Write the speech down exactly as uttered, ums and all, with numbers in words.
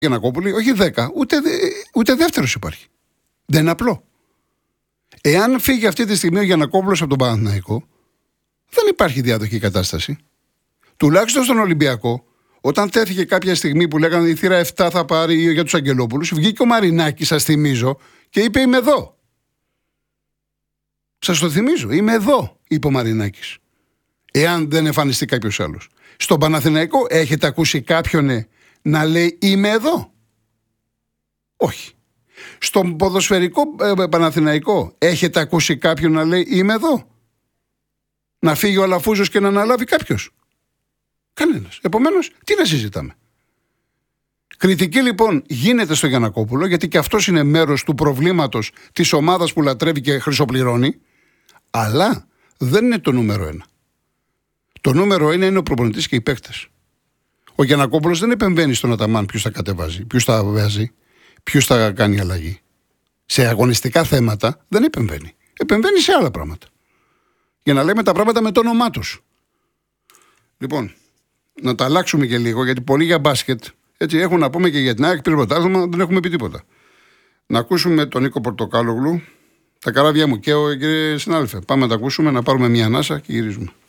Γιαννακόπουλη, όχι δέκα, ούτε, ούτε δεύτερος υπάρχει. Δεν είναι απλό. Εάν φύγει αυτή τη στιγμή ο Γιαννακόπουλος από τον Παναθηναϊκό, δεν υπάρχει διάδοχη κατάσταση. Τουλάχιστον στον Ολυμπιακό, όταν τέθηκε κάποια στιγμή που λέγανε η θύρα επτά θα πάρει για τους Αγγελόπουλους, βγήκε ο Μαρινάκης, σας θυμίζω, και είπε είμαι εδώ. Σας το θυμίζω, είμαι εδώ, είπε ο Μαρινάκης. Εάν δεν εμφανιστεί κάποιος άλλος. Στον Παναθηναϊκό έχετε ακούσει κάποιον να λέει είμαι εδώ? Όχι. Στον ποδοσφαιρικό ε, Παναθηναϊκό έχετε ακούσει κάποιον να λέει είμαι εδώ? Να φύγει ο Αλαφούζος και να αναλάβει κάποιος? Κανένας. Επομένως, τι να συζητάμε. Κριτική λοιπόν γίνεται στο Γιαννακόπουλο, γιατί και αυτός είναι μέρος του προβλήματος της ομάδας που λατρεύει και χρυσοπληρώνει, αλλά δεν είναι το νούμερο ένα. Το νούμερο ένα είναι ο προπονητής και οι παίκτες. Ο Γιαννακόπουλος δεν επεμβαίνει στον Αταμάν ποιους θα κατεβάζει, ποιους θα βάζει, ποιους θα κάνει αλλαγή. Σε αγωνιστικά θέματα δεν επεμβαίνει. Επεμβαίνει σε άλλα πράγματα. Για να λέμε τα πράγματα με το όνομά τους. Λοιπόν, να τα αλλάξουμε και λίγο, γιατί πολλοί για μπάσκετ έτσι έχουν να πούμε και για την ΑΕΚ, πήρε πρωτάθλημα, δεν έχουμε πει τίποτα. Να ακούσουμε τον Νίκο Πορτοκάλογλου, τα καράβια μου και ο κύριε συνάδελφε. Πάμε να τα ακούσουμε, να πάρουμε μια ανάσα και γυρίζουμε.